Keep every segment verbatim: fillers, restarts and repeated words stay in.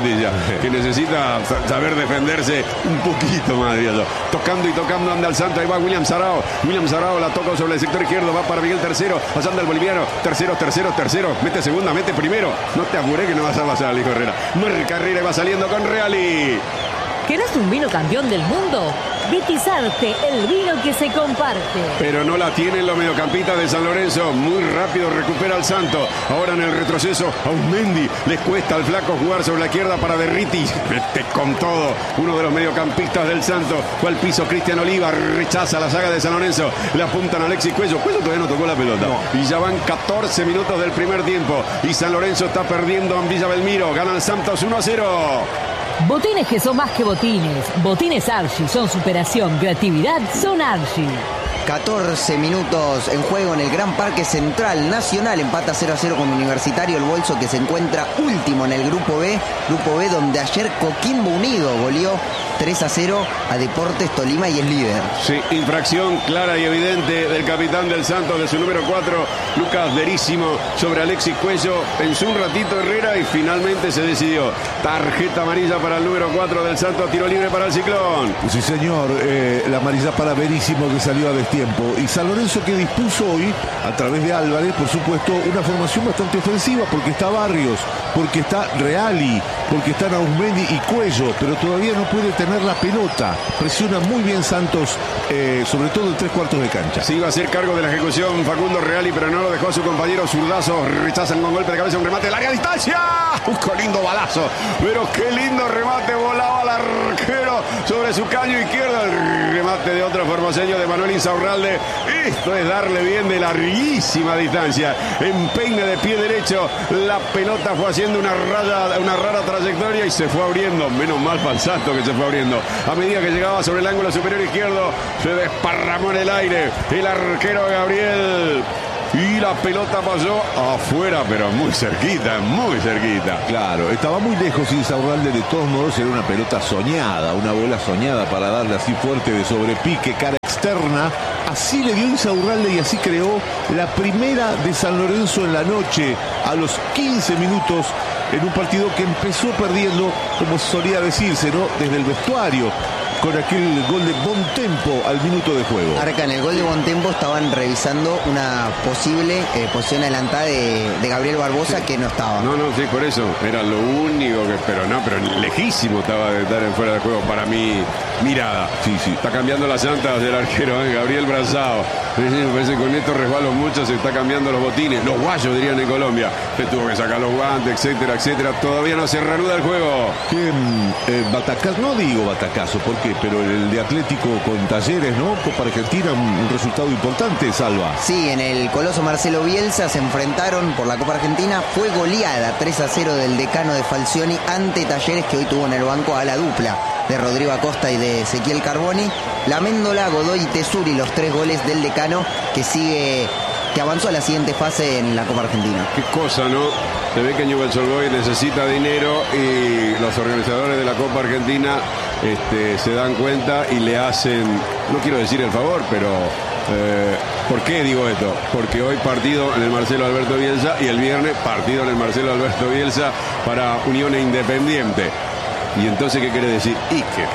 Botilla, que necesita saber defenderse un poquito más, diría yo. Tocando y tocando anda el Santo, ahí va William Sarao. William Sarao la toca sobre el sector izquierdo, va para Miguel Tercero, pasando el boliviano, tercero, tercero, tercero, mete segunda, mete primero. No te apures que no vas a pasar, hijo Herrera. Marca Herrera y va saliendo con Reali. ¿Querés un vino campeón del mundo? Vitizarte, el vino que se comparte. Pero no la tienen los mediocampistas de San Lorenzo. Muy rápido recupera el Santo. Ahora en el retroceso, Aumendi. Les cuesta al flaco jugar sobre la izquierda para Derriti. Mete con todo. Uno de los mediocampistas del Santo. Fue al piso Cristian Oliva. Rechaza la saga de San Lorenzo. Le apuntan a Alexis Cuello. Cuello todavía no tocó la pelota. No. Y ya van catorce minutos del primer tiempo. Y San Lorenzo está perdiendo en Villa Belmiro. Gana el Santos uno a cero. Botines que son más que botines. Botines Archie son superación, creatividad, son Archie. catorce minutos en juego en el Gran Parque Central. Nacional empata cero a cero con Universitario, el Bolso, que se encuentra último en el Grupo B. Grupo B donde ayer Coquimbo Unido goleó tres a cero a Deportes Tolima y es líder. Sí, infracción clara y evidente del capitán del Santos, de su número cuatro, Lucas Verísimo, sobre Alexis Cuello. Pensó un ratito Herrera y finalmente se decidió. Tarjeta amarilla para el número cuatro del Santos, tiro libre para el Ciclón. Sí, señor, eh, la amarilla para Verísimo, que salió a destiempo. Y San Lorenzo, que dispuso hoy, a través de Álvarez, por supuesto, una formación bastante ofensiva, porque está Barrios, porque está Reali, porque están Ausmendi y Cuello, pero todavía no puede tener la pelota. Presiona muy bien Santos, eh, sobre todo en tres cuartos de cancha. Sí, iba a hacer cargo de la ejecución Facundo Reali, pero no lo dejó a su compañero zurdazo. Rechazan con golpe de cabeza un remate de larga distancia. ¡Un lindo balazo! Pero qué lindo remate, volaba el arquero sobre su caño izquierdo. El remate de otro formoseño, de Manuel Insaurralde. Esto es darle bien de larguísima distancia. Empeine de pie derecho. La pelota fue haciendo una rara, una rara trayectoria y se fue abriendo. Menos mal para el Santo que se fue abriendo. A medida que llegaba sobre el ángulo superior izquierdo, se desparramó en el aire el arquero Gabriel. Y la pelota pasó afuera, pero muy cerquita, muy cerquita. Claro, estaba muy lejos Insaurralde. De todos modos era una pelota soñada, una bola soñada para darle así fuerte de sobrepique, cara externa. Así le dio Insaurralde y así creó la primera de San Lorenzo en la noche, a los quince minutos, en un partido que empezó perdiendo, como solía decirse, ¿no?, desde el vestuario, con aquel gol de Bontempo al minuto de juego. Arca, en el gol de Bontempo estaban revisando una posible eh, posición adelantada de, de Gabriel Barbosa, sí, que no estaba. No, no, sí, por eso. Era lo único que... Pero no, pero lejísimo estaba de estar en fuera de juego para mi mirada. Sí, sí. Está cambiando las llantas del arquero, ¿eh? Gabriel Brazao. Me parece que con esto resbalo mucho, se está cambiando los botines. Los guayos, dirían en Colombia. Se tuvo que sacar los guantes, etcétera, etcétera. Todavía no se reanuda el juego. Que eh, batacazo, no digo batacazo, ¿por qué? Pero el de Atlético con Talleres, ¿no? Copa Argentina, un, un resultado importante, Salva. Sí, en el Coloso Marcelo Bielsa se enfrentaron por la Copa Argentina. Fue goleada tres a cero del decano de Falcioni ante Talleres, que hoy tuvo en el banco a la dupla de Rodrigo Acosta y de Ezequiel Carboni. La Méndola, Godoy y Tesuri, los tres goles del decano, que sigue, que avanzó a la siguiente fase en la Copa Argentina. Qué cosa, ¿no? Se ve que Newell's Old Boys necesita dinero y los organizadores de la Copa Argentina este, se dan cuenta y le hacen, no quiero decir el favor, pero eh, ¿por qué digo esto? Porque hoy partido en el Marcelo Alberto Bielsa y el viernes partido en el Marcelo Alberto Bielsa para Unión e Independiente. Y entonces, ¿qué quiere decir? Y que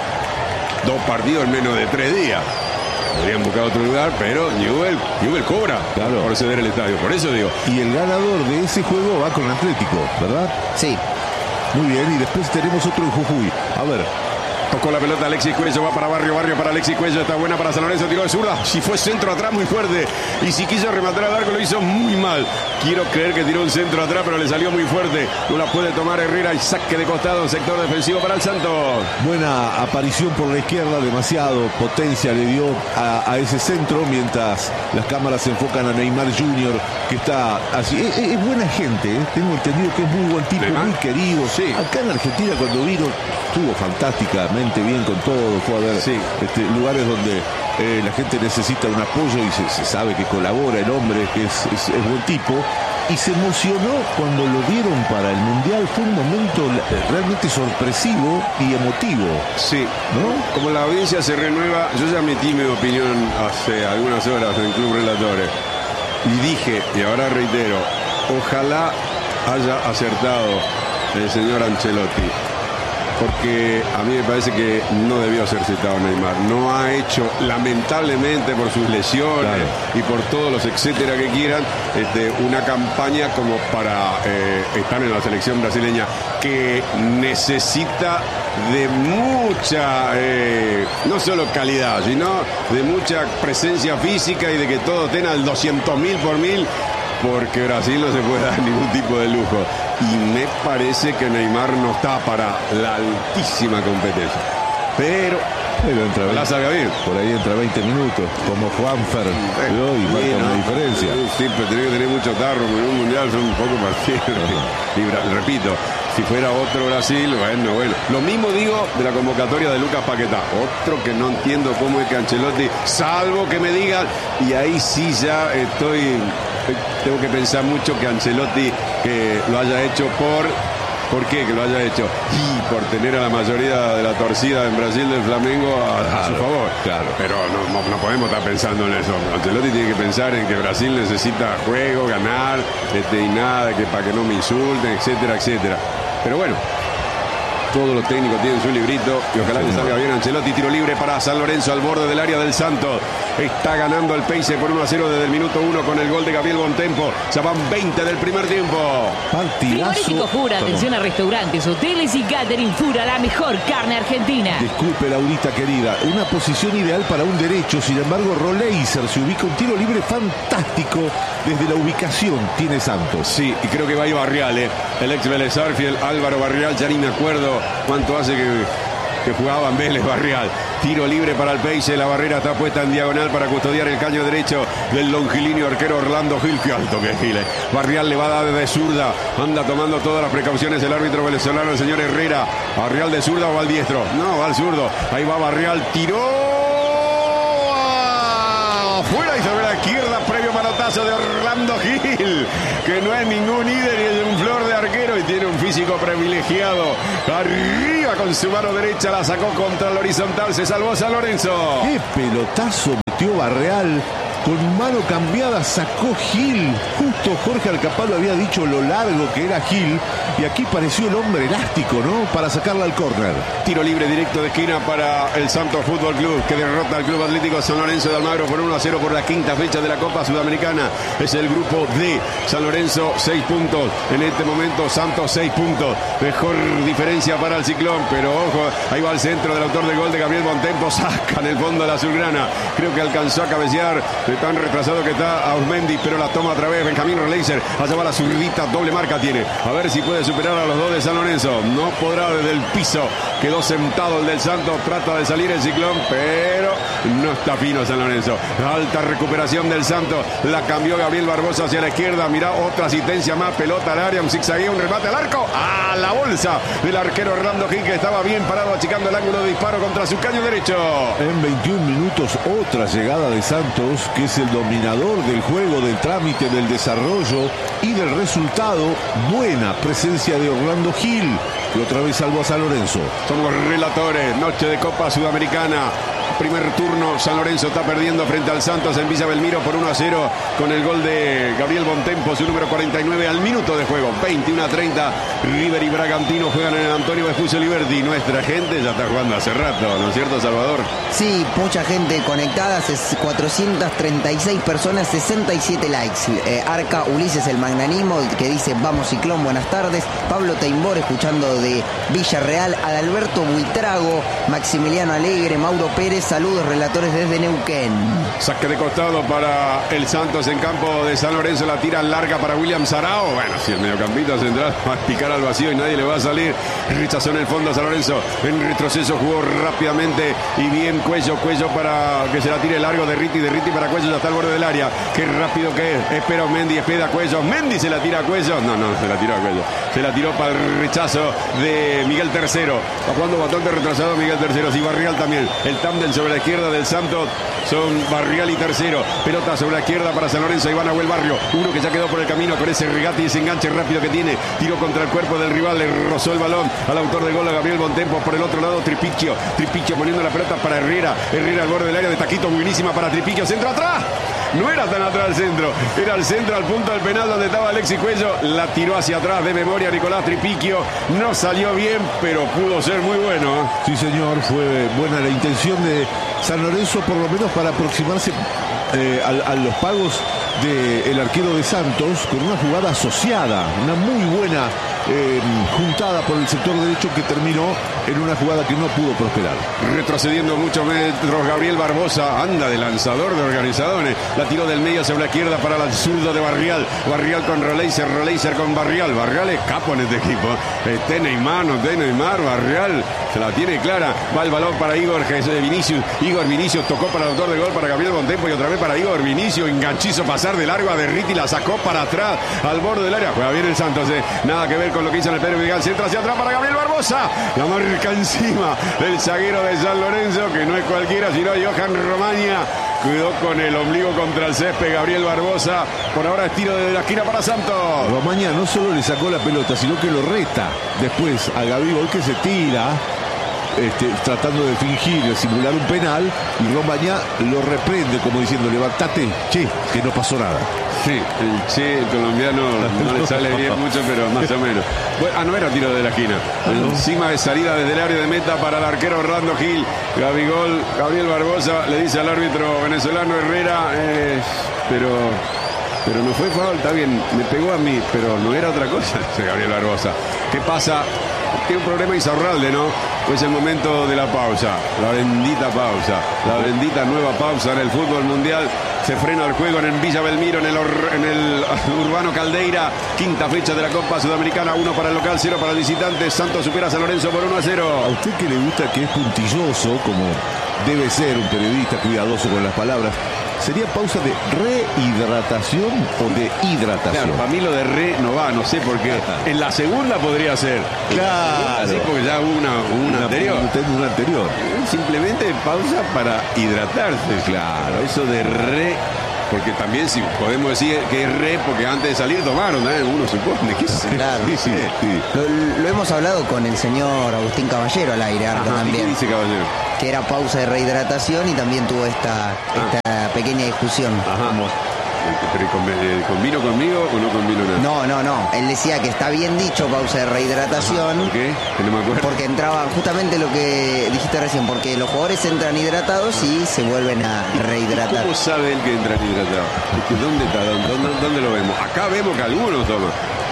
dos partidos en menos de tres días. Podrían buscar otro lugar, pero Newell, Newell cobra, claro, por ceder el estadio. Por eso digo. Y el ganador de ese juego va con Atlético, ¿verdad? Sí. Muy bien, y después tenemos otro en Jujuy. A ver. Tocó la pelota Alexis Cuello, va para Barrio, Barrio para Alexis Cuello, está buena para San Lorenzo, tiró de zurda, si fue centro atrás muy fuerte, y si quiso rematar al arco lo hizo muy mal. Quiero creer que tiró un centro atrás, pero le salió muy fuerte, no la puede tomar Herrera y saque de costado, sector defensivo para el Santos. Buena aparición por la izquierda, demasiado potencia le dio a, a ese centro, mientras las cámaras se enfocan a Neymar junior, que está así, es, es buena gente, ¿eh? Tengo entendido que es muy buen tipo, Neymar, muy querido. Sí. Acá en Argentina cuando vino estuvo fantásticamente bien con todo, fue a ver, sí, este, lugares donde eh, la gente necesita un apoyo y se, se sabe que colabora el hombre, que es, es, es buen tipo, y se emocionó cuando lo dieron para el Mundial. Fue un momento realmente sorpresivo y emotivo. Sí, ¿no? Como la audiencia se renueva, yo ya metí mi opinión hace algunas horas en Club Relatores y dije, y ahora reitero, ojalá haya acertado el señor Ancelotti. porque a mí me parece que no debió ser citado Neymar. No ha hecho, lamentablemente por sus lesiones claro. y por todos los etcétera que quieran, este, una campaña como para eh, estar en la selección brasileña, que necesita de mucha, eh, no solo calidad, sino de mucha presencia física y de que todos estén al doscientos mil por mil, porque Brasil no se puede dar ningún tipo de lujo. Y me parece que Neymar no está para la altísima competencia. Pero, pero entra la salga bien. Por ahí entra veinte minutos, como Juanfer, eh, ¿no? Y marca una diferencia. Sí, pero tiene que tener mucho tarro, en un mundial son un poco partidos. Y repito, si fuera otro Brasil, bueno, bueno. Lo mismo digo de la convocatoria de Lucas Paquetá. Otro que no entiendo cómo es que Ancelotti, salvo que me digan, y ahí sí ya estoy... Tengo que pensar mucho que Ancelotti que lo haya hecho por... ¿Por qué que lo haya hecho? Y por tener a la mayoría de la torcida en Brasil del Flamengo a, claro, a su favor. Claro. Pero no, no, no podemos estar pensando en eso. Ancelotti tiene que pensar en que Brasil necesita juego, ganar, este, y nada, que para que no me insulten, etcétera, etcétera. Pero bueno, todos los técnicos tienen su librito y ojalá le salga bien Ancelotti. Tiro libre para San Lorenzo al borde del área del Santos. Está ganando el Peixe por uno a cero desde el minuto uno con el gol de Gabriel Bontempo. Ya van veinte del primer tiempo. Frigorífico Fura, atención a restaurantes, hoteles y catering Fura, la mejor carne argentina. Disculpe, Laurita querida, una posición ideal para un derecho. Sin embargo, Roleiser se ubica un tiro libre fantástico desde la ubicación. Tiene Santos. Sí, y creo que va a ir Barrial, ¿eh? El ex Vélez Sarsfield, Álvaro Barrial, ya ni me acuerdo cuánto hace que, que jugaban Vélez Barrial. Tiro libre para el Peixe, la barrera está puesta en diagonal para custodiar el caño derecho del longilíneo arquero Orlando Gil. Qué alto que es Gil. Barrial le va a dar de zurda, anda tomando todas las precauciones el árbitro venezolano, el señor Herrera. Barrial de zurda o va al diestro. No, va al zurdo. Ahí va Barrial, tiró afuera y sobre la izquierda, previo manotazo de Orlando Gil, que no es ningún líder y es un flor de arquero y tiene un físico privilegiado. Arriba con su mano derecha, la sacó contra el horizontal, se salvó San Lorenzo. Qué pelotazo metió Barrial. Con mano cambiada sacó Gil. Justo Jorge Alcapalo había dicho lo largo que era Gil. Y aquí pareció el hombre elástico, ¿no? Para sacarla al córner. Tiro libre directo de esquina para el Santos Fútbol Club, que derrota al Club Atlético San Lorenzo de Almagro por uno a cero por la quinta fecha de la Copa Sudamericana. Es el grupo D. San Lorenzo, seis puntos. En este momento, Santos, seis puntos. Mejor diferencia para el Ciclón. Pero ojo, ahí va al centro del autor del gol de Gabriel Bontempo. Saca en el fondo a la azulgrana. Creo que alcanzó a cabecear. Tan retrasado que está Ausmendi, pero la toma otra vez Benjamín Roleiser. Allá va la zurdita, doble marca tiene. A ver si puede superar a los dos de San Lorenzo. No podrá desde el piso. Quedó sentado el del Santos. Trata de salir el Ciclón, pero no está fino San Lorenzo. Alta recuperación del Santos. La cambió Gabriel Barbosa hacia la izquierda. Mirá, otra asistencia más. Pelota al área, un zigzagueo, un remate al arco. A la bolsa del arquero Orlando Gil, que estaba bien parado achicando el ángulo de disparo contra su caño derecho. En veintiún minutos, otra llegada de Santos, que es el dominador del juego, del trámite, del desarrollo y del resultado. Buena presencia de Orlando Gil, que otra vez salvó a San Lorenzo. Somos relatores, noche de Copa Sudamericana. Primer turno, San Lorenzo está perdiendo frente al Santos en Villa Belmiro por uno a cero con el gol de Gabriel Bontempo, su número cuarenta y nueve al minuto de juego. veintiuno a treinta, River y Bragantino juegan en el Antonio Vespucio Liberty. Nuestra gente ya está jugando hace rato, ¿no es cierto, Salvador? Sí, mucha gente conectada, cuatrocientas treinta y seis personas, sesenta y siete likes. Eh, Arca Ulises el Magnanimo, que dice vamos Ciclón, buenas tardes. Pablo Teimbor escuchando de Villarreal. Adalberto Buitrago, Maximiliano Alegre, Mauro Pérez, saludos relatores desde Neuquén. Saque de costado para el Santos en campo de San Lorenzo, la tira larga para William Sarao. Bueno, si el mediocampista central va a picar al vacío y nadie le va a salir. Rechazó en el fondo a San Lorenzo, en retroceso jugó rápidamente y bien Cuello, Cuello para que se la tire largo de Riti, de Riti para Cuello, ya está al borde del área. Qué rápido que es, espera Mendy, espera a Cuello, Mendy se la tira a Cuello, no, no, se la tiró a Cuello, se la tiró para el rechazo de Miguel Tercero. Está jugando bastante retrasado Miguel Tercero, y Barrial también, el tándem sobre la izquierda del Santos son Barrial y Tercero. Pelota sobre la izquierda para San Lorenzo, ahí va Nahuel Barrio, uno que ya quedó por el camino con ese regate y ese enganche rápido que tiene, tiró contra el cuerpo del rival, le rozó el balón al autor del gol, a Gabriel Bontempo. Por el otro lado Tripicchio, Tripicchio poniendo la pelota para Herrera, Herrera al borde del área de taquito, buenísima para Tripicchio, centro atrás. no era tan atrás del centro, era el centro al punto del penal donde estaba Alexis Cuello, la tiró hacia atrás de memoria Nicolás Tripiquio, no salió bien, pero pudo ser muy bueno. ¿eh? Sí, señor, fue buena la intención de San Lorenzo, por lo menos para aproximarse eh, a, a los pagos del arquero de Santos, con una jugada asociada, una muy buena eh, juntada por el sector derecho que terminó en una jugada que no pudo prosperar. Retrocediendo muchos metros, Gabriel Barbosa anda de lanzador de organizadores, la tiró del medio sobre la izquierda para el zurdo de Barrial, Barrial con Roleiser, Roleiser con Barrial, Barrial es capo en este equipo, esté Neymar, no esté Neymar, Barrial se la tiene clara, va el balón para Igor Vinicius, Igor Vinicius tocó para el autor de gol, para Gabriel Bontempo y otra vez para Igor Vinicius, enganchizo pasar de largo a Derriti, la sacó para atrás al borde del área, juega bien el Santos, eh. nada que ver con lo que hizo en el Pedro Vigal, centra hacia atrás para Gabriel Barbosa, la marca encima del zaguero de San Lorenzo, que no es cualquiera sino Johan Romaña, cuidó con el ombligo contra el césped Gabriel Barbosa, por ahora es tiro de la esquina para Santos. Romaña no solo le sacó la pelota, sino que lo reta después a Gabigol, que se tira Este, tratando de fingir, de simular un penal, y Romaña lo reprende como diciendo, levantate, che, que no pasó nada. Sí, el che, el colombiano no le sale bien mucho, pero más o menos. Bueno, ah, no era tiro de la esquina. Encima de salida desde el área de meta para el arquero Orlando Gil. Gabigol, Gabriel Barbosa le dice al árbitro venezolano Herrera, eh, pero... Pero no fue foul, está bien, me pegó a mí, pero no era otra cosa, dice Gabriel Barbosa. ¿Qué pasa? Tiene un problema Insaurralde, ¿no? Pues el momento de la pausa, la bendita pausa, la bendita nueva pausa en el fútbol mundial. Se frena el juego en Villa Belmiro, en el, en el Urbano Caldeira, quinta fecha de la Copa Sudamericana, uno para el local, cero para el visitante. Santos supera a San Lorenzo por uno a cero. A usted que le gusta, que es puntilloso, como debe ser un periodista cuidadoso con las palabras, ¿sería pausa de rehidratación o de hidratación? Claro, para mí lo de re no va, no sé por qué. En la segunda podría ser. Claro. Sí, porque ya hubo una, una, una anterior. Una anterior. Simplemente pausa para hidratarse. Claro. Eso de re, porque también si podemos decir que es re, porque antes de salir tomaron, ¿eh? Uno supone que es. Claro. Sí, sí, sí. Lo, lo hemos hablado con el señor Agustín Caballero al aire, Arco, también. ¿Qué dice Caballero? Que era pausa de rehidratación y también tuvo esta, ah. esta pequeña discusión. Ajá. ¿Pero convino conmigo o no convino nada? No, no, no. Él decía que está bien dicho pausa de rehidratación. ¿Por qué? Que no me acuerdo. Porque entraba justamente lo que dijiste recién, porque los jugadores entran hidratados y se vuelven a rehidratar. ¿Cómo sabe él que entran hidratados? ¿Dónde está? ¿Dónde, dónde lo vemos? Acá vemos que algunos toman.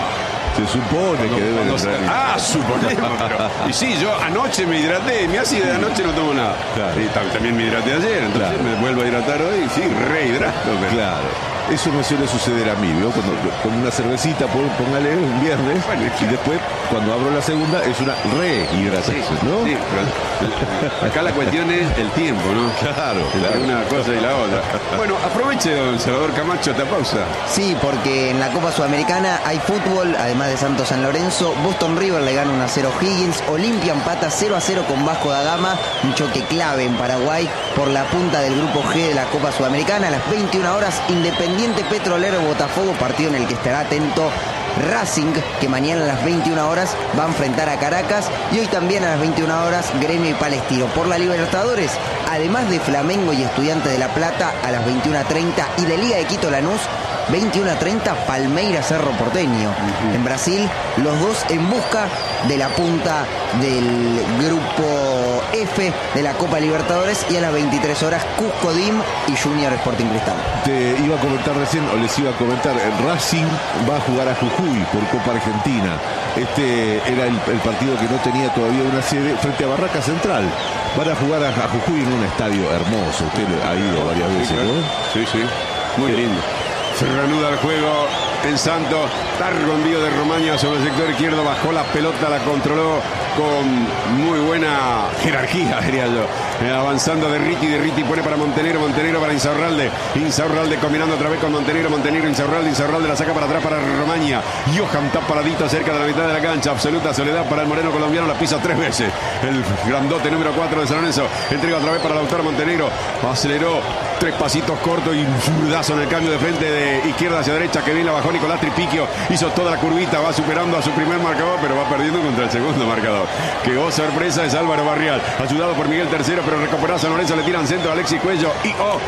Se supone no, que deben no, entrar. Ah, suponemos. Pero, y sí, yo anoche me hidraté, me hace de anoche no tomo nada. Claro. Y también me hidraté ayer, entonces claro. me vuelvo a hidratar hoy, sí, rehidrato. Pero... Claro. Eso me suele suceder a mí, ¿no? Cuando con una cervecita, póngale un viernes, bueno, y después, cuando abro la segunda, es una rehidratación, sí, ¿no? Sí, pero acá la cuestión es el tiempo, ¿no? Claro, entre claro. una cosa y la otra. Bueno, aproveche, don Salvador Camacho, esta pausa. Sí, porque en la Copa Sudamericana hay fútbol, además de Santos San Lorenzo. Boston River le gana uno a cero Higgins. Olimpia empata cero a cero con Vasco da Gama. Un choque clave en Paraguay por la punta del grupo G de la Copa Sudamericana. A las veintiuna horas, Independiente Petrolero Botafogo, partido en el que estará atento Racing, que mañana a las veintiuna horas va a enfrentar a Caracas, y hoy también a las veintiuna horas Gremio y Palestino. Por la Libertadores, además de Flamengo y Estudiantes de La Plata a las veintiuna treinta, y de Liga de Quito Lanús veintiuna treinta, Palmeiras Cerro Porteño. Uh-huh. En Brasil, los dos en busca de la punta del grupo F de la Copa Libertadores, y a las veintitrés horas Cusco D I M y Junior Sporting Cristal. Te iba a comentar recién, o les iba a comentar, el Racing va a jugar a Jujuy por Copa Argentina. Este era el, el partido que no tenía todavía una sede frente a Barraca Central. Van a jugar a, a Jujuy en un estadio hermoso. Usted ha ido varias veces, ¿no? Sí, sí, muy lindo. Se reanuda el juego en Santos. Largo envío de Romaña sobre el sector izquierdo. Bajó la pelota, la controló con muy buena jerarquía, diría yo. Eh, avanzando de Riti, de Riti pone para Montenegro, Montenegro para Insaurralde. Insaurralde combinando otra vez con Montenegro, Montenegro, Insaurralde, Insaurralde la saca para atrás para Romaña. Johan está paradito cerca de la mitad de la cancha. Absoluta soledad para el moreno colombiano, la pisa tres veces. El grandote número cuatro de San Lorenzo. Entrega otra vez para Lautaro Montenegro. Aceleró tres pasitos cortos y un zurdazo en el cambio de frente de izquierda hacia derecha, que bien la bajó Nicolás Tripiquio. Hizo toda la curvita, va superando a su primer marcador, pero va perdiendo contra el segundo marcador. Que oh sorpresa es Álvaro Barrial, ayudado por Miguel Tercero, pero recupera San Lorenzo, le tiran centro a Alexis Cuello y oh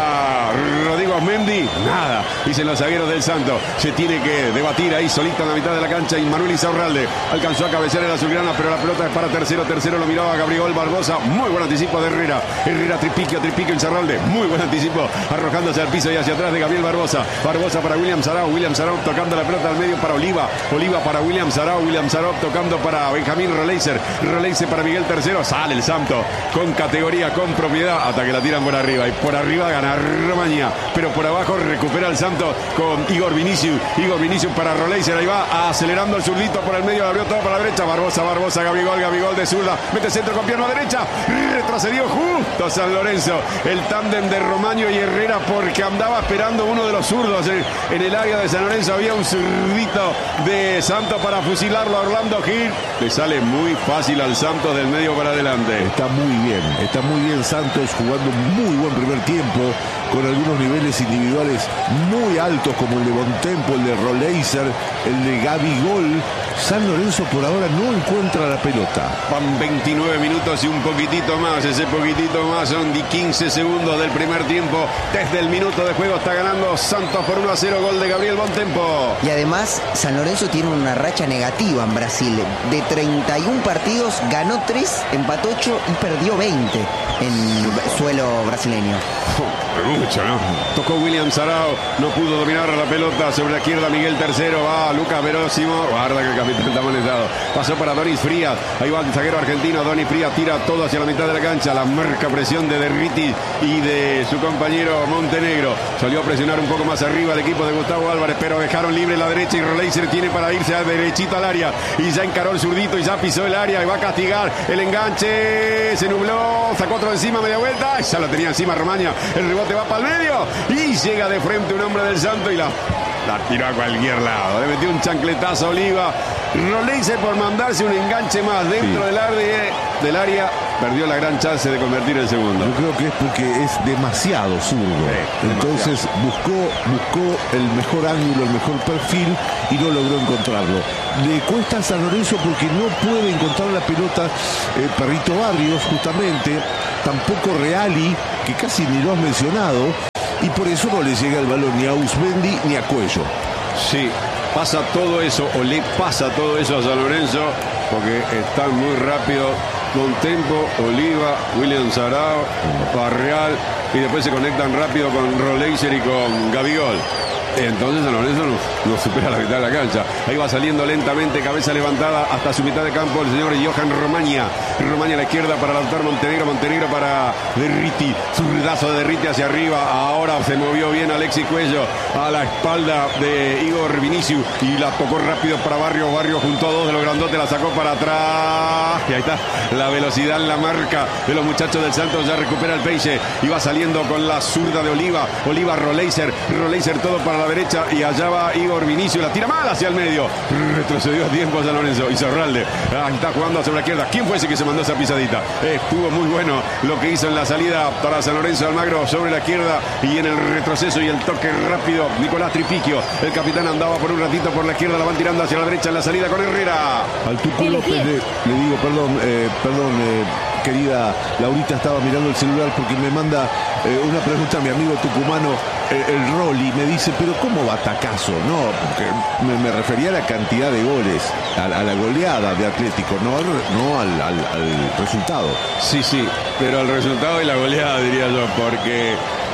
a Rodrigo Osmendi, nada, dicen los zagueros del Santo. Se tiene que debatir ahí solito en la mitad de la cancha. Manuel Insaurralde alcanzó a cabecear el azulgrana, pero la pelota es para Tercero. Tercero lo miraba Gabriel Barbosa, muy buen anticipo de Herrera. Herrera tripiquio, tripiquio Insaurralde, muy buen anticipo, arrojándose al piso y hacia atrás de Gabriel Barbosa. Barbosa para William Sarau, William Sarau tocando la pelota al medio para Oliva, Oliva para William Sarau, William Sarau tocando para Benjamín Roleiser, Roleiser para Miguel Tercero. Sale el Santo con categoría, con propiedad, hasta que la tiran por arriba, y por arriba gana Romaña, pero por abajo recupera el Santo con Igor Vinicius, Igor Vinicius para Roleiser, ahí va acelerando el zurdito por el medio, la abrió todo para la derecha, Barbosa, Barbosa, Gabigol, Gabigol de zurda, mete centro con pierna derecha, retrocedió justo San Lorenzo, el tándem de Romaño y Herrera, porque andaba esperando uno de los zurdos en, en el área de San Lorenzo, había un zurdito de Santos para fusilarlo a Orlando Gil, le sale muy fácil al Santos del medio para adelante. Está muy bien, está muy bien Santos, jugando muy buen primer tiempo, con algunos niveles individuales muy altos, como el de Bontempo, el de Roleiser, el de Gabigol. San Lorenzo por ahora no encuentra la pelota. Van veintinueve minutos y un poquitito más. Ese poquitito más son de quince segundos del primer tiempo. Desde el minuto de juego está ganando Santos por uno a cero. Gol de Gabriel Bontempo. Y además San Lorenzo tiene una racha negativa en Brasil. De treinta y uno partidos ganó tres, empató ocho y perdió veinte en suelo brasileño. Oh, mucho, ¿no? Tocó William Sarau, no pudo dominar la pelota. Sobre la izquierda Miguel Tercero, va Lucas Verósimo, guarda que el capitán está molestado. Pasó para Donis Frías, ahí va el zaguero argentino. Donis Frías tira todo hacia la mitad de la cancha. La marca presión de Derriti y de su compañero Montenegro. Salió a presionar un poco más arriba el equipo de Gustavo Álvarez, pero dejaron libre la derecha y Roleiser tiene para irse a derechito al área. Y ya encaró el zurdito y ya pisó el área y va a castigar el enganche. Se nubló, sacó otro encima, media vuelta. Ya lo tenía encima Romaña. El rebote va para el medio y llega de frente un hombre del Santo y la, la tiró a cualquier lado. Le metió un chancletazo a Oliva. Roleiser, por mandarse un enganche más dentro sí. del, área, del área, perdió la gran chance de convertir el segundo. Yo creo que es porque es demasiado zurdo. Sí, Entonces demasiado. buscó buscó el mejor ángulo, el mejor perfil y no logró encontrarlo. Le cuesta a San Lorenzo porque no puede encontrar la pelota eh, Perrito Barrios, justamente. Tampoco Reali, que casi ni lo has mencionado. Y por eso no le llega el balón ni a Usmendi ni a Cuello. Sí, pasa todo eso, o le pasa todo eso a San Lorenzo, porque están muy rápido. Bontempo, Oliva, William Sarau, Barrial, y después se conectan rápido con Roleiser y con Gabigol. Entonces San Lorenzo no, no supera la mitad de la cancha. Ahí va saliendo lentamente, cabeza levantada hasta su mitad de campo el señor Johan Romaña. Romaña a la izquierda para Lautaro Montenegro, Montenegro para Derriti. Zurdazo de Derriti hacia arriba. Ahora se movió bien Alexis Cuello a la espalda de Igor Vinicius y la tocó rápido para Barrios. Barrios junto a dos de los grandotes, la sacó para atrás. Y ahí está la velocidad en la marca de los muchachos del Santos. Ya recupera el Peixe y va saliendo con la zurda de Oliva. Oliva, Roleiser. Roleiser todo para la derecha y allá va Igor Vinicius, la tira mal hacia el medio, retrocedió a tiempo San Lorenzo. Insaurralde ah, está jugando sobre la izquierda. ¿Quién fue ese que se mandó esa pisadita? Estuvo muy bueno lo que hizo en la salida para San Lorenzo. Almagro sobre la izquierda y en el retroceso y el toque rápido Nicolás Tripiquio, el capitán, andaba por un ratito por la izquierda, la van tirando hacia la derecha en la salida con Herrera. Al Tucu López le, le digo, perdón, eh, perdón eh, querida Laurita, estaba mirando el celular porque me manda eh, una pregunta a mi amigo tucumano, eh, el Rolly, me dice, pero ¿cómo batacazo? No, porque me, me refería a la cantidad de goles, a, a la goleada de Atlético, no, al, no al, al, al resultado. Sí, sí, pero al resultado y la goleada, diría yo, porque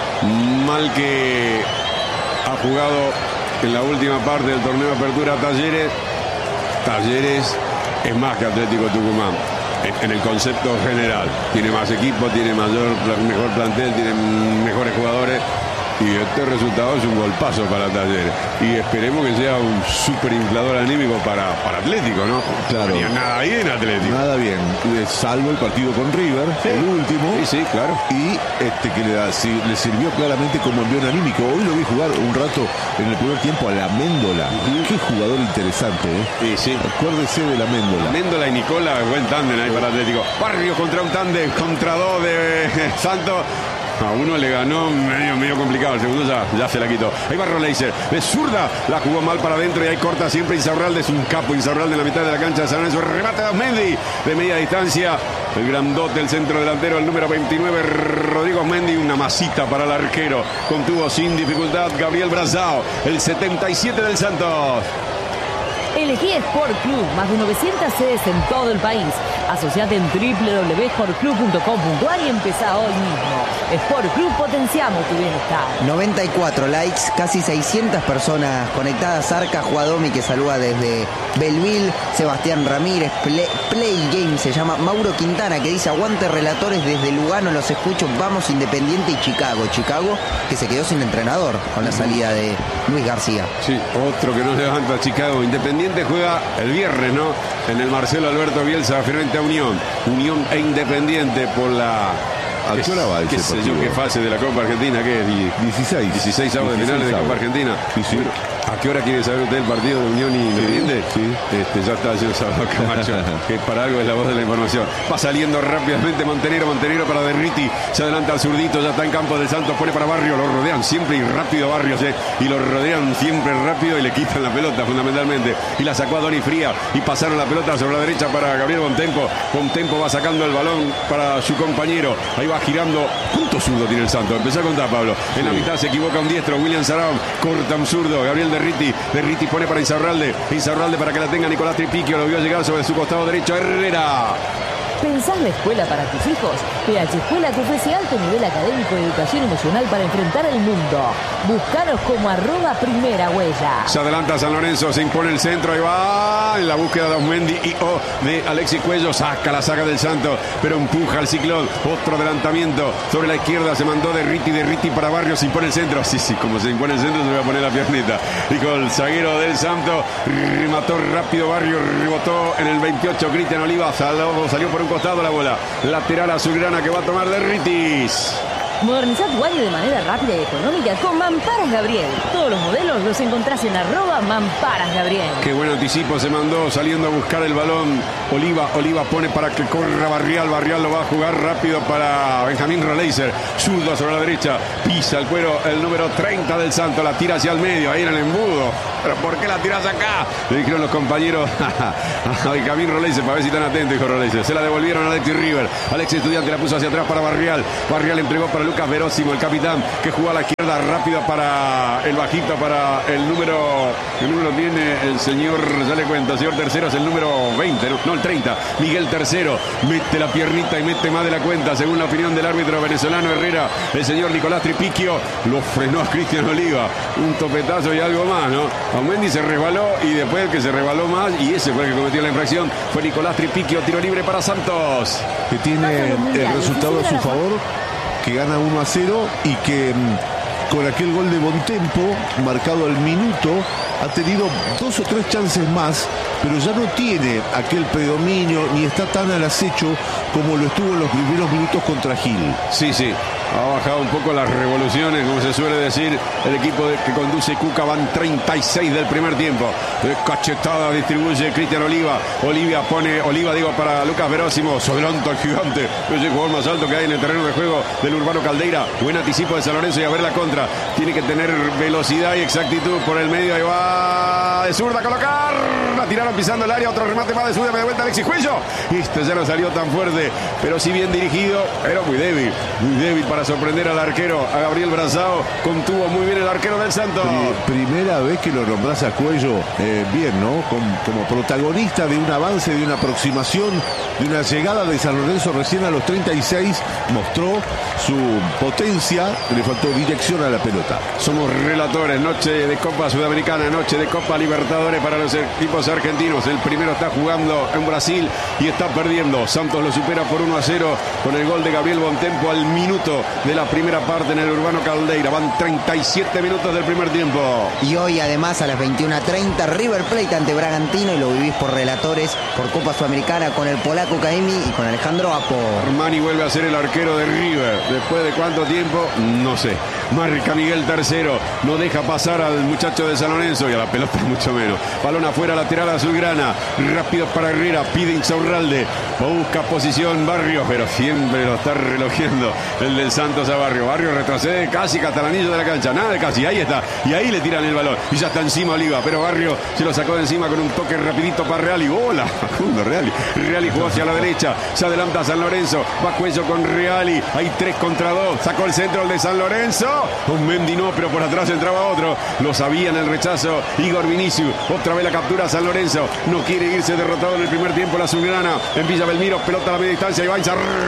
mal que ha jugado en la última parte del torneo de apertura Talleres, Talleres es más que Atlético Tucumán. En el concepto general, tiene más equipo, tiene mayor, mejor plantel, tiene mejores jugadores y este resultado es un golpazo para Talleres y esperemos que sea un super inflador anímico para, para Atlético, ¿no? Claro. No tenía nada bien Atlético. Nada bien, salvo el partido con River, sí. el último. Sí, sí, claro. Y este que le, da, sí, le sirvió claramente como envión anímico. Hoy lo vi jugar un rato en el primer tiempo a la Méndola. Uh-huh. Qué jugador interesante, ¿eh? Sí, sí. Acuérdese de la Méndola. Méndola y Nicola, buen tándem ahí para Atlético. Barrio contra un tándem, contra dos de Santos. A uno le ganó medio, medio complicado. El segundo ya, ya se la quitó. Ahí va Roleiser. De zurda. La jugó mal para adentro y ahí corta siempre Insaurralde. Es un capo Insaurralde en la mitad de la cancha de San Lorenzo. Remate de Osmendi de media distancia. El grandote, el centro delantero, el número veintinueve, Rodrigo Osmendi. Una masita para el arquero. Contuvo sin dificultad Gabriel Brazao. El setenta y siete del Santos. Elegí Sport Club, más de novecientas sedes en todo el país. Asociate en doble u doble u doble u punto sport club punto com punto a r y empezá hoy mismo. Sport Club, potenciamos tu bienestar. noventa y cuatro likes, casi seiscientas personas conectadas. Arca Juadomi, que saluda desde Belleville. Sebastián Ramírez, Play, Play Game se llama. Mauro Quintana, que dice: aguante relatores desde Lugano, los escucho. Vamos Independiente y Chicago. Chicago, que se quedó sin entrenador con la salida de Luis García. Sí, otro que no levanta a Chicago. Independiente juega el viernes, ¿no? En el Marcelo Alberto Bielsa frente a Unión. Unión e Independiente por la... ¿A qué hora va ese qué sé partido? yo, qué fase de la Copa Argentina, ¿qué es? dieciséis. dieciséis avos de finales de Copa Argentina. dieciséis. ¿A qué hora quiere saber usted el partido de Unión y Independiente? Sí. Este, ya está, yo Salvador Camacho, que para algo es la voz de la información. Va saliendo rápidamente Montenegro, Montenegro para Derriti, se adelanta al zurdito, ya está en campo del Santos, pone para Barrio, lo rodean siempre y rápido Barrios, eh, y lo rodean siempre rápido y le quitan la pelota fundamentalmente. Y la sacó a Doni Fría y pasaron la pelota sobre la derecha para Gabriel Bontempo. Bontempo va sacando el balón para su compañero, ahí va girando. ¿Cuánto zurdo tiene el Santos? Empezó a contar, Pablo. En la mitad se equivoca un diestro, William Sarabón, corta un zurdo, Gabriel Derriti, Derriti pone para Insaurralde, Insaurralde para que la tenga Nicolás Tripiquio, lo vio llegar sobre su costado derecho, Herrera. ¿Pensás la escuela para tus hijos? P H Escuela te ofrece alto nivel académico y educación emocional para enfrentar el mundo. Búscanos como arroba primera huella. Se adelanta San Lorenzo, se impone el centro, ahí va en la búsqueda de Osmendi y O de Alexis Cuello, saca la saga del Santos, pero empuja al Ciclón, otro adelantamiento sobre la izquierda, se mandó Derriti, Derriti para Barrios, se impone el centro, sí, sí, como se impone el centro se va a poner la piernita, y con el zaguero del Santos, remató rápido Barrios, rebotó en el veintiocho, Cristian Oliva, salió, salió por un costado la bola, lateral azulgrana que va a tomar Derritis. Modernizá tu baño de manera rápida y económica con Mamparas Gabriel. Todos los modelos los encontrás en arroba Mamparas Gabriel. Qué buen anticipo se mandó saliendo a buscar el balón. Oliva, Oliva pone para que corra Barrial. Barrial lo va a jugar rápido para Benjamín Roleiser. Zurdo sobre la derecha. Pisa el cuero el número treinta del Santos. La tira hacia el medio. Ahí en el embudo. ¿Pero por qué la tiras acá? Le dijeron los compañeros a Benjamín Roleiser. Para ver si están atentos, dijo Roleiser. Se la devolvieron a Alexis River. Alexis Estudiante la puso hacia atrás para Barrial. Barrial entregó para Lucas Verósimo, el capitán, que jugó a la izquierda rápido para el bajito, para el número, el número tiene el señor, ya le cuento, el señor Tercero es el número veinte, no, no el treinta, Miguel Tercero, mete la piernita y mete más de la cuenta, según la opinión del árbitro venezolano Herrera, el señor Nicolás Tripiquio, lo frenó a Cristian Oliva, un topetazo y algo más, ¿no? Osmendi se resbaló y después que se resbaló más, y ese fue el que cometió la infracción, fue Nicolás Tripiquio, tiro libre para Santos. Que tiene el resultado a su favor, que gana uno a cero y que con aquel gol de Bontempo, marcado al minuto, ha tenido dos o tres chances más, pero ya no tiene aquel predominio ni está tan al acecho como lo estuvo en los primeros minutos contra Gil. Sí, sí. Ha bajado un poco las revoluciones, como se suele decir. El equipo de, que conduce Cuca, van treinta y seis del primer tiempo. De cachetada distribuye Cristian Oliva. Olivia pone, Oliva digo para Lucas Verósimo. Se adelanta el gigante. Es el jugador más alto que hay en el terreno de juego del Urbano Caldeira. Buen anticipo de San Lorenzo y a ver la contra. Tiene que tener velocidad y exactitud por el medio. Ahí va de zurda a colocar. La tiraron pisando el área. Otro remate más de zurda. Me da vuelta Alexis Cuello. Este ya no salió tan fuerte, pero sí bien dirigido. Pero muy débil. Muy débil para sorprender al arquero, a Gabriel Brazao. Contuvo muy bien el arquero del Santos. Primera vez que lo nombras a Cuello eh, bien, ¿no? Como, como protagonista de un avance, de una aproximación, de una llegada de San Lorenzo recién a los treinta y seis, mostró su potencia, le faltó dirección a la pelota. Somos relatores, noche de Copa Sudamericana, noche de Copa Libertadores para los equipos argentinos. El primero está jugando en Brasil y está perdiendo. Santos lo supera por uno a cero con el gol de Gabriel Bontempo al minuto de la primera parte en el Urbano Caldeira. Van treinta y siete minutos del primer tiempo. Y hoy además a las veintiuna treinta River Plate ante Bragantino, y lo vivís por relatores, por Copa Sudamericana con el polaco Caemi y con Alejandro Apo. Armani vuelve a ser el arquero de River. ¿Después de cuánto tiempo? No sé. Marca Miguel tercero. No deja pasar al muchacho de San Lorenzo y a la pelota mucho menos. Balón afuera, lateral azulgrana. Rápido para Herrera. Pide Insaurralde. Busca posición Barrios, pero siempre lo está relojeando el del Santos a Barrio. Barrio retrocede casi hasta el anillo de la cancha. Nada de casi. Ahí está. Y ahí le tiran el balón. Y ya está encima Oliva. Pero Barrio se lo sacó de encima con un toque rapidito para Reali. ¡Hola! Facundo Reali. Reali jugó hacia la derecha. Se adelanta San Lorenzo. Va Cuello con Reali. Hay tres contra dos. Sacó el centro el de San Lorenzo. Un Mendy no, pero por atrás entraba otro. Lo sabía en el rechazo Igor Vinicius. Otra vez la captura San Lorenzo. No quiere irse derrotado en el primer tiempo la azulgrana. En Villa Belmiro. Pelota a la media distancia. Y va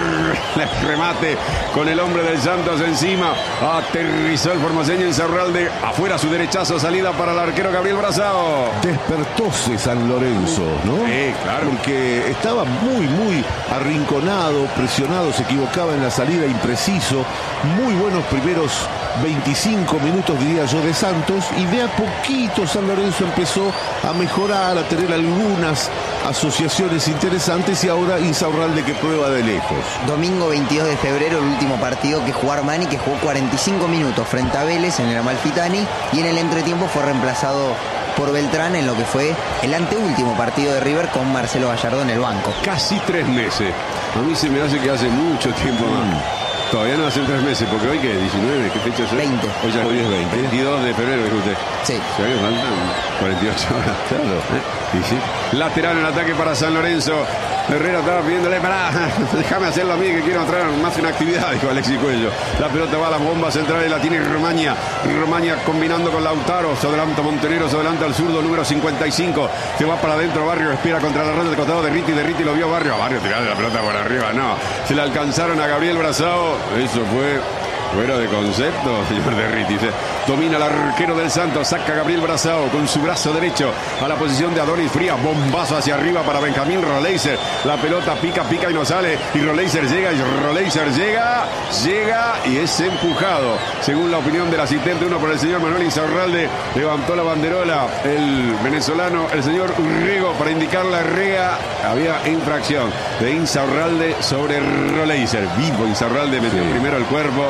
a remate con el hombre del Santos encima. Aterrizó el formoseño Insaurralde. Afuera su derechazo. Salida para el arquero Gabriel Brazao. Despertóse San Lorenzo, ¿no? Sí, claro. Porque estaba muy, muy arrinconado, presionado, se equivocaba en la salida, impreciso. Muy buenos primeros veinticinco minutos, diría yo, de Santos. Y de a poquito San Lorenzo empezó a mejorar, a tener algunas asociaciones interesantes. Y ahora Insaurralde que prueba de lejos. Domingo veintidós de febrero, el último partido que jugó Armani, que jugó cuarenta y cinco minutos frente a Vélez en el Amalfitani. Y en el entretiempo fue reemplazado por Beltrán en lo que fue el anteúltimo partido de River con Marcelo Gallardo en el banco. Casi tres meses. A mí se me hace que hace mucho tiempo más. Todavía no hacen tres meses, porque hoy, ¿qué? ¿diecinueve? ¿Qué fecha es hoy? veinte. Hoy ya Hoy es veinte. veintidós de febrero, dijo usted. Sí. ¿Se ve que faltan cuarenta y ocho horas? Claro. ¿Eh? Y sí. Lateral en ataque para San Lorenzo. Herrera estaba pidiéndole, pará, déjame hacerlo a mí que quiero entrar más en actividad, dijo Alexis Cuello. La pelota va a la bomba central y la tiene Romaña. Romaña combinando con Lautaro. Se adelanta Montenegro, se adelanta el zurdo número cincuenta y cinco. Se va para adentro, Barrio espera contra la red del costado de Riti. De Riti lo vio Barrio. Barrio tirando la pelota por arriba, no. Se la alcanzaron a Gabriel Brazao. Eso fue fuera de concepto, señor de Riti. Domina el arquero del Santos, saca a Gabriel Brazao con su brazo derecho a la posición de Adonis Frías. Bombazo hacia arriba para Benjamín Roleiser. La pelota pica, pica y no sale. Y Roleiser llega, y Roleiser llega, llega y es empujado. Según la opinión del asistente uno por el señor Manuel Insaurralde, levantó la banderola el venezolano, el señor Urrego, para indicar la Herrera. Había infracción de Insaurralde sobre Roleiser. Vivo Insaurralde, metió sí. primero el cuerpo.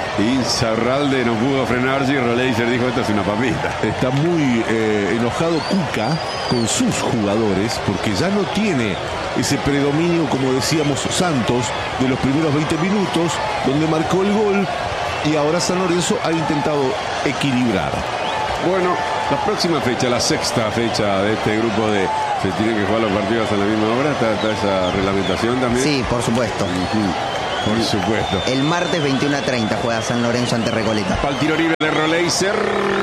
Insaurralde no pudo frenarse y Roleiser dijo, esto es una papita. Está muy eh, enojado Cuca con sus jugadores porque ya no tiene ese predominio, como decíamos, Santos, de los primeros veinte minutos, donde marcó el gol, y ahora San Lorenzo ha intentado equilibrar. Bueno, la próxima fecha, la sexta fecha de este grupo de... Se tienen que jugar los partidos a la misma hora, está, está esa reglamentación también. Sí, por supuesto. Uh-huh. Por supuesto. El martes veintiuno a treinta juega San Lorenzo ante Recoleta. Para el tiro libre de Roleiser.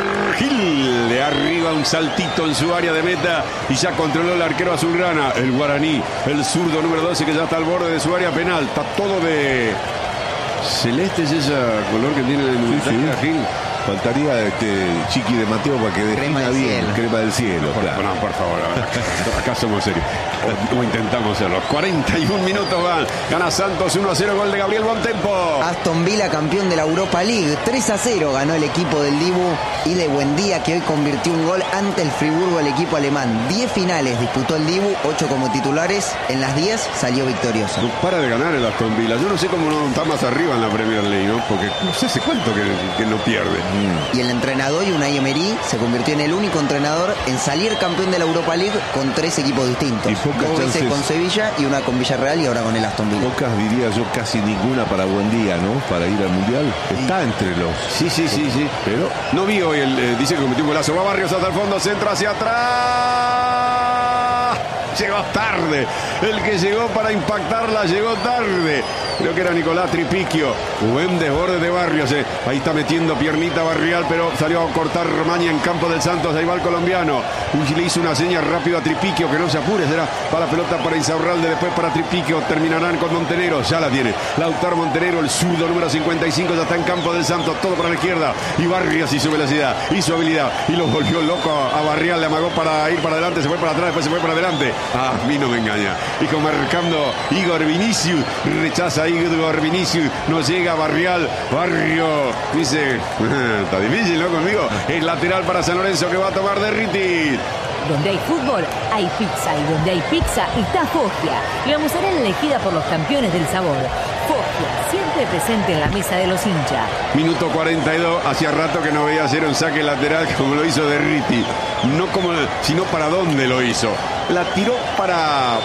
Gil de arriba, un saltito en su área de meta y ya controló el arquero azulgrana, el guaraní, el zurdo número doce que ya está al borde de su área penal. Está todo de celeste, es ese color que tiene el sí, sí. Gil. Faltaría este Chiqui de Mateo para que defina bien. Cielo. Crema del cielo. Por, Claro. no, por favor, acá somos serios. O, o intentamos hacerlo. cuarenta y un minutos van. Gana Santos uno a cero, gol de Gabriel Bontempo. Aston Villa, campeón de la Europa League. tres a cero ganó el equipo del Dibu y de Buendía, que hoy convirtió un gol ante el Friburgo, el equipo alemán. diez finales disputó el Dibu, ocho como titulares. En las diez salió victorioso. No para de ganar el Aston Villa. Yo no sé cómo no está más arriba en la Premier League, ¿no? Porque no sé hace cuánto que, que no pierde. Y el entrenador, Unai Emery, se convirtió en el único entrenador en salir campeón de la Europa League con tres equipos distintos. Y pocas Dos veces chances. con Sevilla y una con Villarreal y ahora con el Aston Villa. Pocas, diría yo, casi ninguna para Buendía, ¿no? Para ir al Mundial. Está entre los... Sí, sí, sí, sí. Pero no vi hoy el... Eh, dice que cometió un golazo. Va Barrios hasta el fondo, centro hacia atrás. Llegó tarde. El que llegó para impactarla llegó tarde. Creo que era Nicolás Tripicchio. Buen desborde de Barrios. Eh. Ahí está metiendo piernita Barrial, pero salió a cortar Romaña en campo del Santos. Ahí va el colombiano. Uy, le hizo una seña rápido a Tripicchio, que no se apure. Será para la pelota para Insaurralde, después para Tripicchio. Terminarán con Montenegro. Ya la tiene. Lautaro Montenegro, el zurdo número cincuenta y cinco, ya está en campo del Santos. Todo para la izquierda. Y Barrios y su velocidad y su habilidad. Y lo volvió loco a Barrial. Le amagó para ir para adelante. Se fue para atrás, después se fue para adelante. Ah, a mí no me engaña. Y con marcando Igor Vinicius. Rechaza a Igor Vinicius. No llega Barrial. Barrio. Dice, está difícil, ¿no? Conmigo. El lateral para San Lorenzo que va a tomar de Riti. Donde hay fútbol, hay pizza. Y donde hay pizza, está Foggia. La mozzarella elegida por los campeones del sabor. Foggia, siempre presente en la mesa de los hinchas. Minuto cuarenta y dos, hacía rato que no veía hacer un saque lateral como lo hizo Derriti. No como, sino para dónde lo hizo. La tiró para,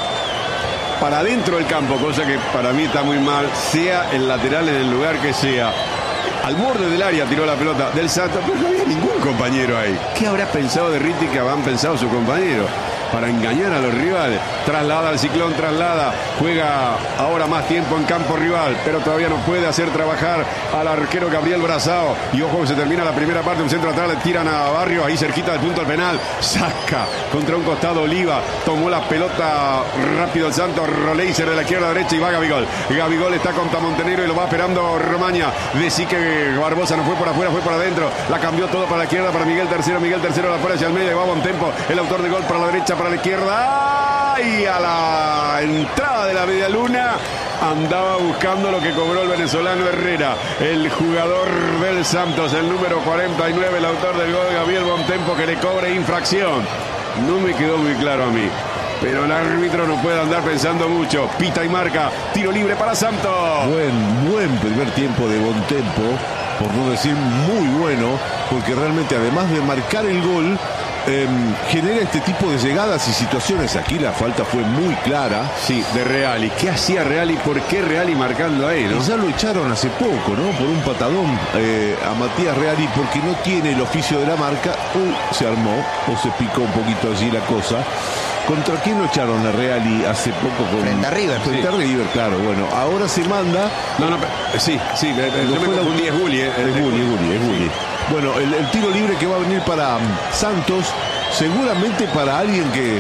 para adentro del campo, cosa que para mí está muy mal, sea el lateral en el lugar que sea. Al borde del área tiró la pelota del Santos, pero no había ningún compañero ahí. ¿Qué habrá pensado Derriti que habrán pensado su compañero? Para engañar a los rivales. Traslada al Ciclón, traslada. Juega ahora más tiempo en campo rival, pero todavía no puede hacer trabajar al arquero Gabriel Brazao. Y ojo que se termina la primera parte. Un centro atrás, le tiran a Barrios, ahí cerquita del punto al penal. Saca contra un costado Oliva. Tomó la pelota rápido el Santos. Roleiser de la izquierda a derecha y va Gabigol. Gabigol está contra Montenegro y lo va esperando Romaña. Decí que Barbosa no fue por afuera, fue por adentro. La cambió todo para la izquierda para Miguel Tercero. Miguel Tercero la pone hacia el medio y va a buen tempo. El autor de gol para la derecha, para la izquierda. Y a la entrada de la media luna andaba buscando lo que cobró el venezolano Herrera, el jugador del Santos, el número cuarenta y nueve, el autor del gol, Gabriel Bontempo, que le cobre infracción. No me quedó muy claro a mí, pero el árbitro no puede andar pensando mucho. Pita y marca, tiro libre para Santos. Buen, buen primer tiempo de Bontempo, por no decir muy bueno, porque realmente además de marcar el gol, Eh, genera este tipo de llegadas y situaciones. Aquí la falta fue muy clara. Sí, de Reali. ¿Qué hacía Reali? ¿Por qué Reali marcando ahí, no? Y ya lo echaron hace poco, ¿no? Por un patadón eh, a Matías Reali, porque no tiene el oficio de la marca. Uh, se armó o se picó un poquito allí la cosa. ¿Contra quién lo echaron a Reali hace poco? Con... Frente a River. Frente sí. a River, claro. Bueno, ahora se manda. No, no, sí, sí, me, yo me confundí, es Gulli. Eh, es Gulli, es Gulli, es Gulli. Bueno, el, el tiro libre que va a venir para um, Santos, seguramente para alguien que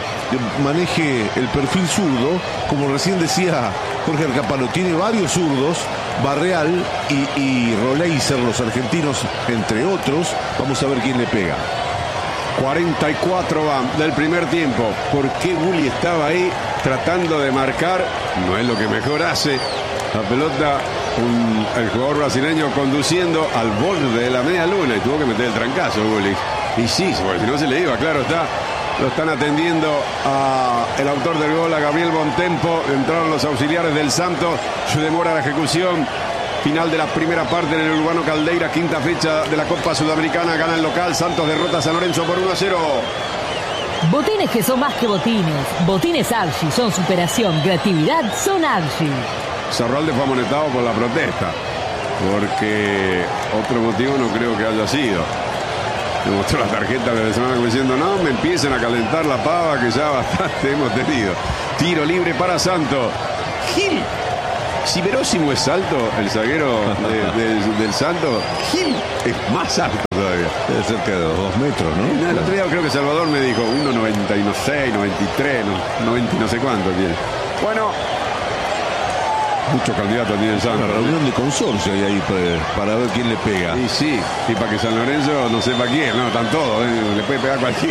maneje el perfil zurdo, como recién decía Jorge Arcapalo, tiene varios zurdos, Barreal y, y Roleiser, los argentinos, entre otros. Vamos a ver quién le pega. cuarenta y cuatro va del primer tiempo. ¿Por qué Gulli estaba ahí tratando de marcar? No es lo que mejor hace. La pelota, un, el jugador brasileño conduciendo al borde de la media luna y tuvo que meter el trancazo Gulli. Y sí, porque si no se le iba, claro está. Lo están atendiendo a el autor del gol, a Gabriel Bontempo. Entraron los auxiliares del Santos. Se demora la ejecución. Final de la primera parte en el Urbano Caldeira, quinta fecha de la Copa Sudamericana. Gana el local. Santos derrota a San Lorenzo por uno a cero. Botines que son más que botines. Botines Archie son superación, creatividad, son Archie. Zarralde fue amonestado por la protesta, porque otro motivo no creo que haya sido. Me mostró la tarjeta de la semana como diciendo, no, me empiecen a calentar la pava que ya bastante hemos tenido. Tiro libre para Santos. Gil. Si Verosimo es alto, el zaguero de, de, del Santos, Gil es más alto todavía. Debe cerca de los dos metros, ¿no? El otro día creo que Salvador me dijo uno noventa y seis, noventa y tres, noventa y no sé cuánto tiene. Bueno, muchos candidatos tiene el Santos. Una reunión de consorcio hay ahí para, para ver quién le pega. Y sí, y para que San Lorenzo no sepa quién, no, están todos, ¿eh? Le puede pegar cualquiera.